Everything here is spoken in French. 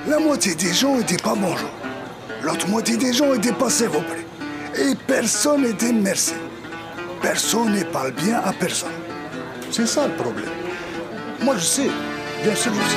La moitié des gens étaient pas bonjour. L'autre moitié des gens étaient pas s'il vous plaît. Et personne n'était merci. Personne ne parle bien à personne. C'est ça le problème. Moi, je sais. Bien sûr, je sais.